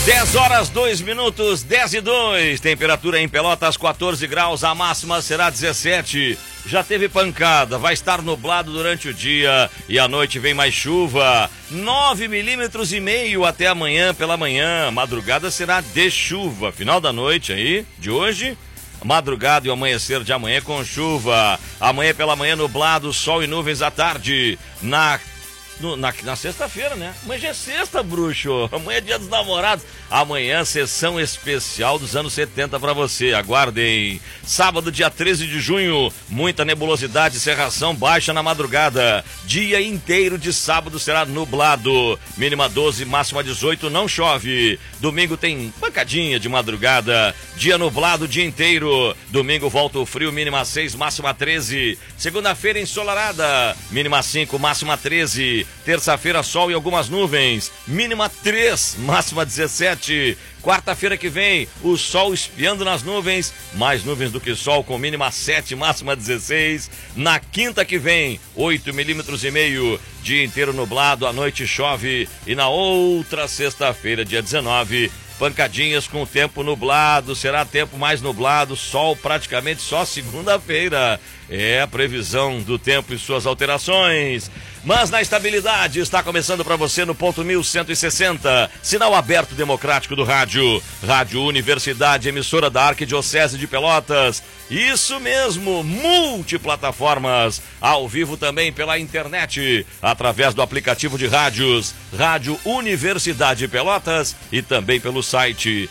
10 horas, 2 minutos, 10 e 2. Temperatura em Pelotas, 14 graus. A máxima será 17. Já teve pancada, vai estar nublado durante o dia e à noite vem mais chuva. 9,5 milímetros até amanhã pela manhã. Madrugada será de chuva. Final da noite aí, de hoje, madrugada e o amanhecer de amanhã com chuva. Amanhã pela manhã nublado, sol e nuvens à tarde. Na sexta-feira, né? Amanhã já é sexta, bruxo. Amanhã é dia dos namorados. Amanhã, sessão especial dos anos 70 pra você. Aguardem. Sábado, dia 13 de junho. Muita nebulosidade, cerração baixa na madrugada. Dia inteiro de sábado será nublado. Mínima 12, máxima 18, não chove. Domingo tem pancadinha de madrugada. Dia nublado o dia inteiro. Domingo volta o frio, mínima 6, máxima 13. Segunda-feira ensolarada. Mínima 5, máxima 13. Terça-feira, sol e algumas nuvens, mínima 3, máxima 17. Quarta-feira que vem, o sol espiando nas nuvens, mais nuvens do que sol, com mínima 7, máxima 16. Na quinta que vem, 8,5 milímetros, dia inteiro nublado, à noite chove. E na outra sexta-feira, dia 19, pancadinhas com tempo nublado, será tempo mais nublado, sol praticamente só segunda-feira. É a previsão do tempo e suas alterações. Mas na estabilidade, está começando para você no ponto 1160, sinal aberto democrático do rádio. Rádio Universidade, emissora da Arquidiocese de Pelotas. Isso mesmo, multiplataformas, ao vivo também pela internet, através do aplicativo de rádios, Rádio Universidade Pelotas e também pelo site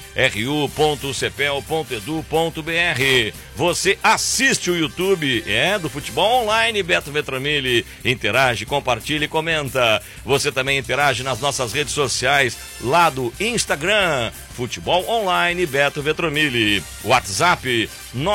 ru.cepel.edu.br. Você assiste o YouTube, do Futebol Online, Beto Vetromilli, interage, compartilha e comenta. Você também interage nas nossas redes sociais, lá do Instagram, Futebol Online Beto Vetromilli. WhatsApp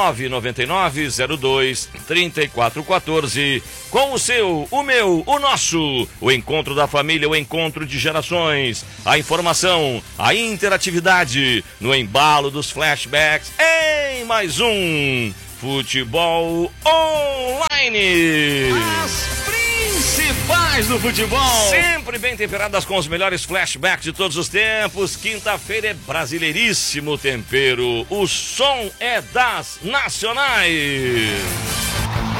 999-02-3414. Com o seu, o meu, o nosso. O encontro da família, o encontro de gerações. A informação, a interatividade no embalo dos flashbacks em mais um Futebol Online. As principais do futebol, sempre bem temperadas com os melhores flashbacks de todos os tempos. Quinta-feira é brasileiríssimo tempero. O som é das nacionais.